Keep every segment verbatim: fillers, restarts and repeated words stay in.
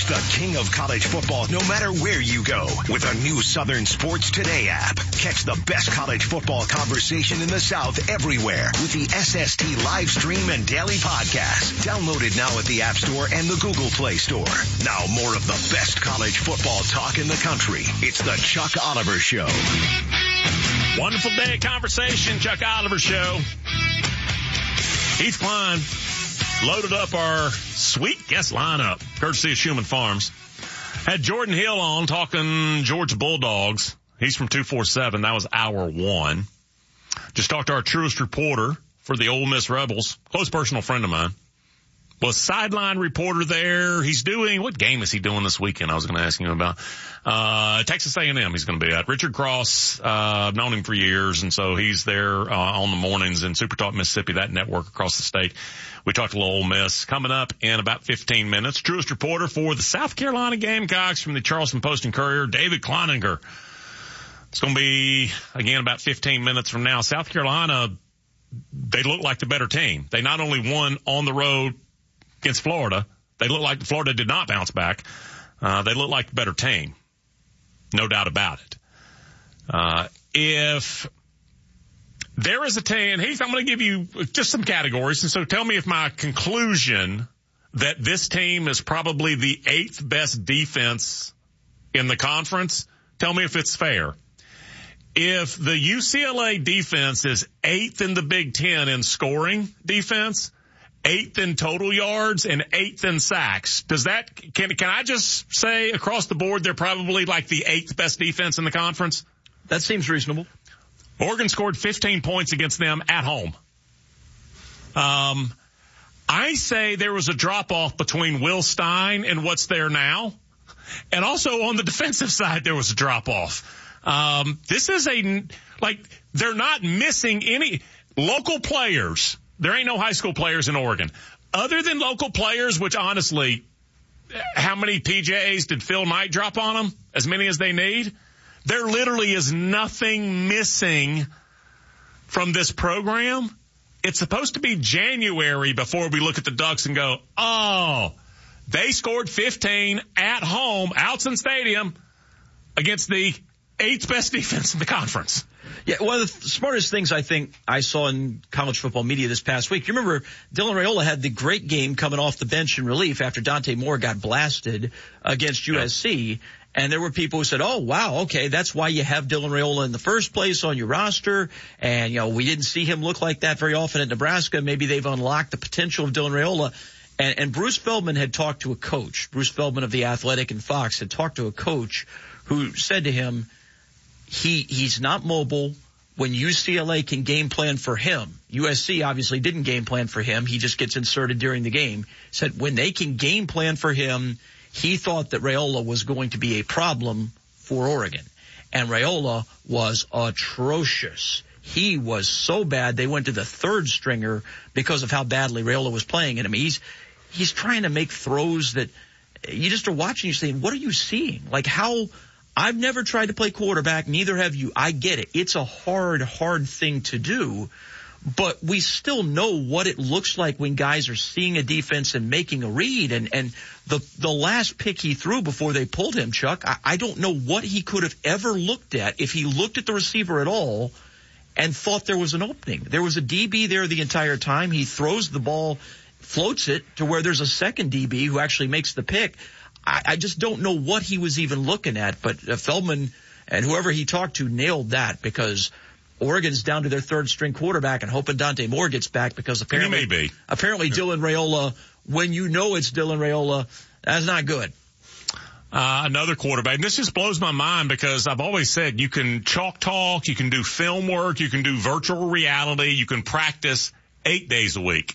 the king of college football no matter where you go with a new Southern Sports Today app. Catch the best college football conversation in the South everywhere with the S S T live stream and daily podcast. Download it now at the App Store and the Google Play Store. Now more of the best college football talk in the country. It's the Chuck Oliver Show. Wonderful day of conversation, Chuck Oliver Show. Heath Klein loaded up our sweet guest lineup, courtesy of Schumann Farms. Had Jordan Hill on talking Georgia Bulldogs. He's from two forty-seven. That was hour one. Just talked to our truest reporter for the Ole Miss Rebels, close personal friend of mine. Was sideline reporter there. He's doing, what game is he doing this weekend? I was going to ask him about. Uh, Texas A and M he's going to be at. Richard Cross, uh, I've known him for years, and so he's there, uh, on the mornings in Super Talk Mississippi, that network across the state. We talked a little Ole Miss. Coming up in about fifteen minutes, truest reporter for the South Carolina Gamecocks from the Charleston Post and Courier, David Kleininger. It's going to be, again, about fifteen minutes from now. South Carolina, they look like the better team. They not only won on the road against Florida, they look like Florida did not bounce back. Uh, they look like the better team. No doubt about it. Uh, if there is a team, Heath, I'm going to give you just some categories. And so tell me if my conclusion that this team is probably the eighth best defense in the conference, tell me if it's fair. If the U C L A defense is eighth in the Big Ten in scoring defense, eighth in total yards, and eighth in sacks, does that, can, can I just say across the board they're probably like the eighth best defense in the conference? That seems reasonable. Oregon scored fifteen points against them at home. Um, I say there was a drop-off between Will Stein and what's there now. And also on the defensive side, there was a drop-off. Um, this is a, like, they're not missing any local players. There ain't no high school players in Oregon. Other than local players, which honestly, how many P J As did Phil Knight drop on them? As many as they need? There literally is nothing missing from this program. It's supposed to be January before we look at the Ducks and go, oh, they scored fifteen at home, Outson Stadium, against the eighth best defense in the conference. Yeah, one of the smartest things I think I saw in college football media this past week, you remember Dylan Raiola had the great game coming off the bench in relief after Dante Moore got blasted against U S C. Yeah. And there were people who said, oh, wow, okay, that's why you have Dylan Raiola in the first place on your roster. And, you know, we didn't see him look like that very often at Nebraska. Maybe they've unlocked the potential of Dylan Raiola. And, and Bruce Feldman had talked to a coach. Bruce Feldman of The Athletic and Fox had talked to a coach who said to him, He he's not mobile. When U C L A can game plan for him, U S C obviously didn't game plan for him. He just gets inserted during the game. Said when they can game plan for him, he thought that Raiola was going to be a problem for Oregon. And Raiola was atrocious. He was so bad they went to the third stringer because of how badly Raiola was playing. And I mean, he's he's trying to make throws that you just are watching, you're saying, what are you seeing? Like how I've never tried to play quarterback. Neither have you. I get it. It's a hard, hard thing to do. But we still know what it looks like when guys are seeing a defense and making a read. And, and the, the last pick he threw before they pulled him, Chuck, I, I don't know what he could have ever looked at if he looked at the receiver at all and thought there was an opening. There was a D B there the entire time. He throws the ball, floats it to where there's a second D B who actually makes the pick. I, I just don't know what he was even looking at, but uh, Feldman and whoever he talked to nailed that because Oregon's down to their third string quarterback and hoping Dante Moore gets back because apparently, he may be. apparently Dylan Raiola, when you know it's Dylan Raiola, that's not good. Uh, another quarterback. And this just blows my mind because I've always said you can chalk talk, you can do film work, you can do virtual reality, you can practice eight days a week.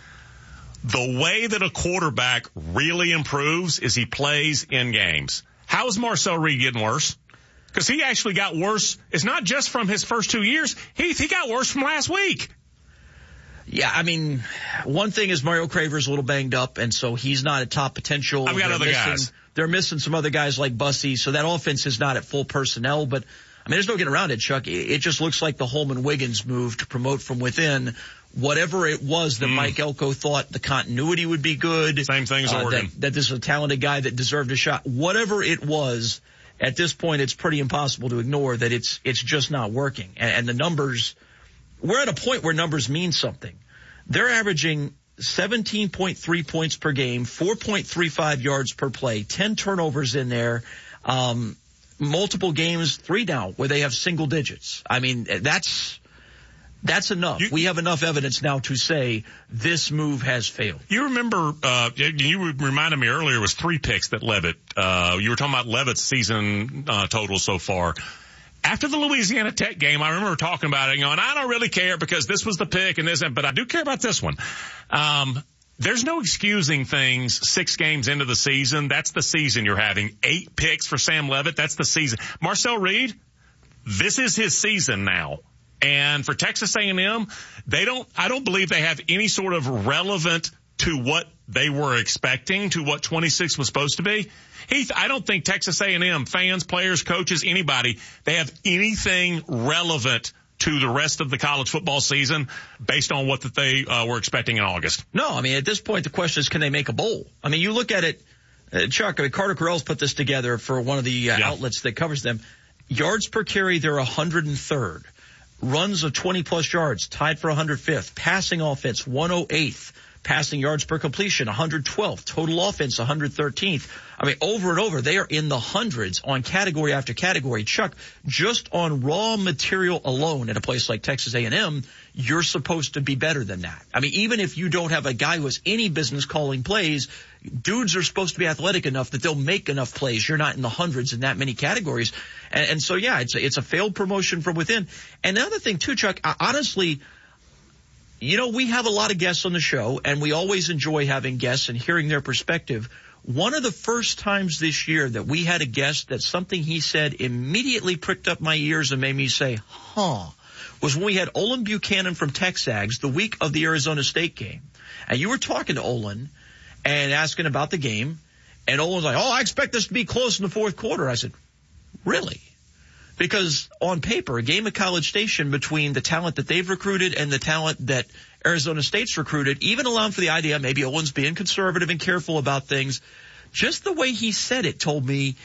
The way that a quarterback really improves is he plays in games. How is Marcel Reed getting worse? Because he actually got worse. It's not just from his first two years. He, he got worse from last week. Yeah, I mean, one thing is Mario Craver's a little banged up, and so he's not at top potential. I've got they're other missing, guys. They're missing some other guys like Bussey, so that offense is not at full personnel. But, I mean, there's no getting around it, Chuck. It, it just looks like the Holman-Wiggins move to promote from within whatever it was that mm. Mike Elko thought the continuity would be good. Same thing as uh, Oregon. That, that this is a talented guy that deserved a shot. Whatever it was, at this point, it's pretty impossible to ignore that it's it's just not working. And, and the numbers, we're at a point where numbers mean something. They're averaging seventeen point three points per game, four point three five yards per play, ten turnovers in there, um, multiple games, three now, where they have single digits. I mean, that's that's enough. You, we have enough evidence now to say this move has failed. You remember, uh, you reminded me earlier, it was three picks that Leavitt, uh, you were talking about Leavitt's season uh, total so far. After the Louisiana Tech game, I remember talking about it, you know, and I don't really care because this was the pick and this, but I do care about this one. Um, there's no excusing things six games into the season. That's the season you're having. Eight picks for Sam Leavitt. That's the season. Marcel Reed, this is his season now. And for Texas A and M, they don't, I don't believe they have any sort of relevant to what they were expecting, to what twenty-six was supposed to be. Heath, I don't think Texas A and M fans, players, coaches, anybody, they have anything relevant to the rest of the college football season based on what that they uh, were expecting in August. No, I mean, at this point, the question is, can they make a bowl? I mean, you look at it, uh, Chuck, I mean, Carter Correll's put this together for one of the uh, yeah. outlets that covers them. Yards per carry, they're one hundred third. Runs of twenty plus yards, tied for one hundred fifth. Passing offense, one oh eighth. Passing yards per completion, one hundred twelfth. Total offense, one hundred thirteenth. I mean, over and over, they are in the hundreds on category after category. Chuck, just on raw material alone at a place like Texas A and M, you're supposed to be better than that. I mean, even if you don't have a guy who has any business calling plays, dudes are supposed to be athletic enough that they'll make enough plays. You're not in the hundreds in that many categories. And, and so, yeah, it's a, it's a failed promotion from within. And the other thing, too, Chuck, I, honestly, you know, we have a lot of guests on the show, and we always enjoy having guests and hearing their perspective. One of the first times this year that we had a guest that something he said immediately pricked up my ears and made me say, huh, was when we had Olin Buchanan from Texags the week of the Arizona State game. And you were talking to Olin and asking about the game, and Olin was like, oh, I expect this to be close in the fourth quarter. I said, really? Because on paper, a game of College Station between the talent that they've recruited and the talent that Arizona State's recruited, even allowing for the idea maybe Olin's being conservative and careful about things, just the way he said it told me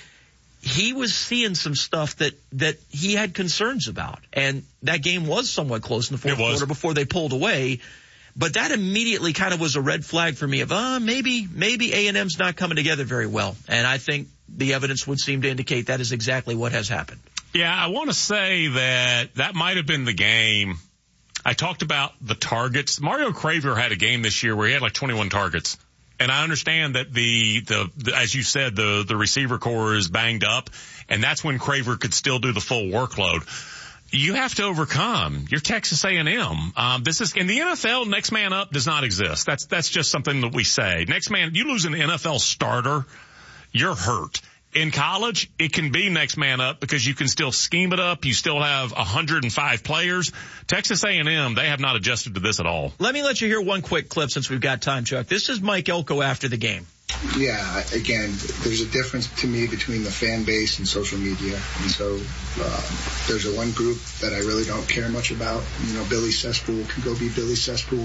he was seeing some stuff that, that he had concerns about. And that game was somewhat close in the fourth quarter before they pulled away. But that immediately kind of was a red flag for me of, uh, maybe, maybe A and M's not coming together very well. And I think the evidence would seem to indicate that is exactly what has happened. Yeah, I want to say that that might have been the game. I talked about the targets. Mario Craver had a game this year where he had like twenty-one targets. And I understand that the, the, the as you said, the, the receiver core is banged up, and that's when Craver could still do the full workload. You have to overcome. You're Texas A and M. Um, this is in the N F L. Next man up does not exist. That's that's just something that we say. Next man, you lose an N F L starter, you're hurt. In college, it can be next man up because you can still scheme it up. You still have one hundred five players. Texas A and M, they have not adjusted to this at all. Let me let you hear one quick clip since we've got time, Chuck. This is Mike Elko after the game. Yeah, again, there's a difference to me between the fan base and social media. And so uh, there's a one group that I really don't care much about. You know, Billy Cesspool can go be Billy Cesspool.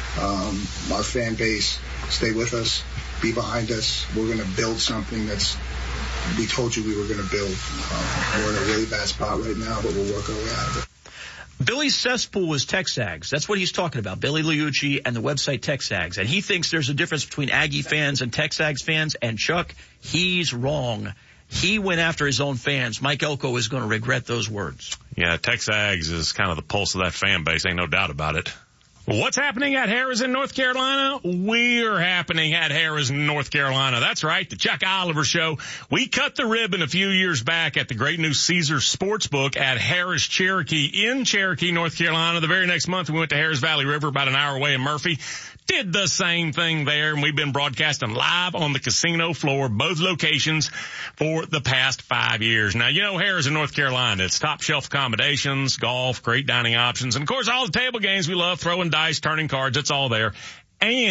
Um, our fan base, stay with us, be behind us. We're going to build something that's we told you we were going to build. Uh, we're in a really bad spot right now, but we'll work our way out of it. Billy Cesspool was Texags. That's what he's talking about, Billy Liucci and the website Texags. And he thinks there's a difference between Aggie fans and Texags fans. And, Chuck, he's wrong. He went after his own fans. Mike Elko is going to regret those words. Yeah, Texags is kind of the pulse of that fan base. Ain't no doubt about it. What's happening at Harrah's in North Carolina? We're happening at Harrah's in North Carolina. That's right, the Chuck Oliver Show. We cut the ribbon a few years back at the great new Caesars Sportsbook at Harrah's Cherokee in Cherokee, North Carolina. The very next month, we went to Harrah's Valley River, about an hour away in Murphy. Did the same thing there, and we've been broadcasting live on the casino floor, both locations, for the past five years. Now, you know Harrah's in North Carolina. It's top shelf accommodations, golf, great dining options, and, of course, all the table games we love, throwing dice, turning cards, it's all there. And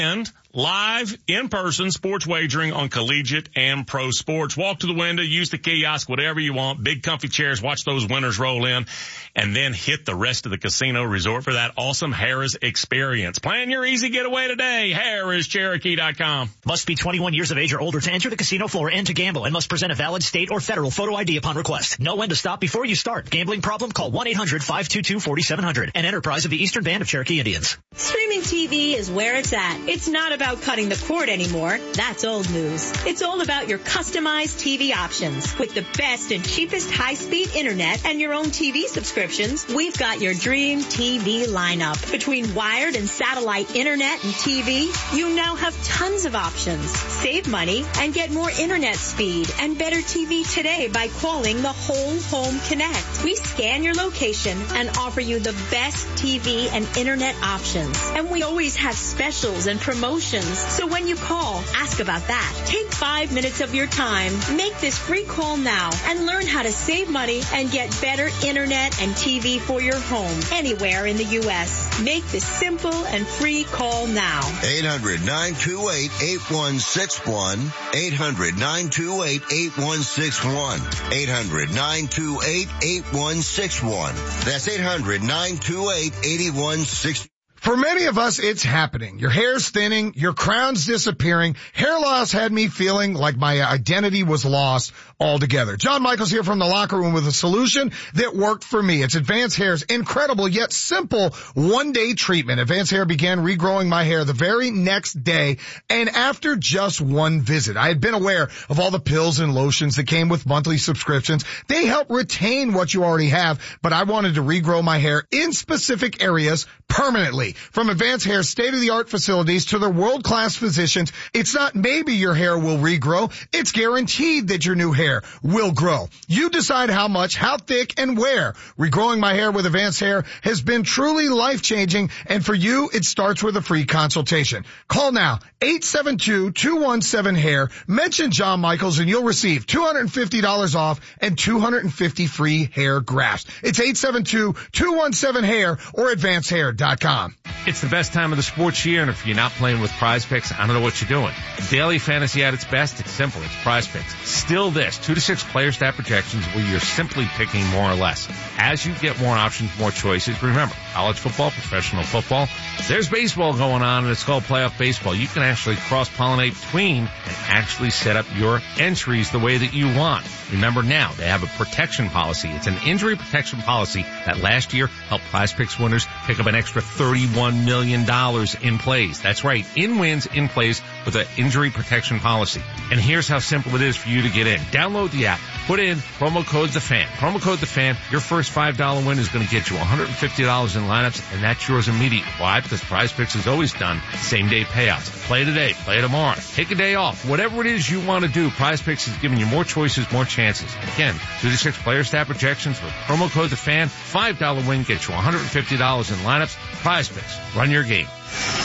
Live, in-person sports wagering on collegiate and pro sports. Walk to the window, use the kiosk, whatever you want. Big comfy chairs, watch those winners roll in, and then hit the rest of the casino resort for that awesome Harrah's experience. Plan your easy getaway today. Harrah's Cherokee dot com. Must be twenty-one years of age or older to enter the casino floor and to gamble, and must present a valid state or federal photo I D upon request. Know when to stop before you start. Gambling problem? Call one eight hundred five two two four seven zero zero. An enterprise of the Eastern Band of Cherokee Indians. Streaming T V is where it's at. It's not about cutting the cord anymore. That's old news. It's all about your customized T V options. With the best and cheapest high-speed internet and your own T V subscriptions, we've got your dream T V lineup. Between wired and satellite internet and T V, you now have tons of options. Save money and get more internet speed and better T V today by calling the Whole Home Connect. We scan your location and offer you the best T V and internet options. And we always have specials and promotions. So when you call, ask about that. Take five minutes of your time. Make this free call now and learn how to save money and get better internet and T V for your home anywhere in the U S. Make this simple and free call now. eight hundred nine two eight eight one six one. eight hundred nine two eight eight one six one. eight hundred nine two eight eight one six one. That's eight hundred nine two eight eight one six one. For many of us, it's happening. Your hair's thinning, your crown's disappearing. Hair loss had me feeling like my identity was lost altogether. John Michaels here from the locker room with a solution that worked for me. It's Advanced Hair's incredible yet simple one-day treatment. Advanced Hair began regrowing my hair the very next day, and after just one visit. I had been aware of all the pills and lotions that came with monthly subscriptions. They help retain what you already have, but I wanted to regrow my hair in specific areas permanently. From Advanced Hair's state-of-the-art facilities to their world-class physicians, it's not maybe your hair will regrow, it's guaranteed that your new hair will grow. You decide how much, how thick, and where. Regrowing my hair with Advanced Hair has been truly life-changing, and for you, it starts with a free consultation. Call now, eight seven two, two one seven, hair. Mention John Michaels, and you'll receive two hundred fifty dollars off and two hundred fifty free hair grafts. It's eight seven two, two one seven, hair or advanced hair dot com. It's the best time of the sports year, and if you're not playing with Prize Picks, I don't know what you're doing. Daily fantasy at its best, it's simple. It's Prize Picks. Still this, two to six player stat projections where you're simply picking more or less. As you get more options, more choices, remember, college football, professional football, there's baseball going on, and it's called playoff baseball. You can actually cross-pollinate between and actually set up your entries the way that you want. Remember now, they have a protection policy. It's an injury protection policy that last year helped Prize Picks winners pick up an extra thirty-one million dollars in plays. That's right, in wins, in plays with an injury protection policy. And here's how simple it is for you to get in. Download the app, put in promo code THEFAN. Promo code THEFAN, your first five dollars win is going to get you one hundred fifty dollars in lineups, and that's yours immediately. Why? Because Prize Picks has always done same-day payouts. Play today, play tomorrow, take a day off. Whatever it is you want to do, Prize Picks is giving you more choices, more chances. Again, two to six player stat projections with promo code THEFAN. five dollars win gets you one hundred fifty dollars in lineups. Prize Picks. Run your game.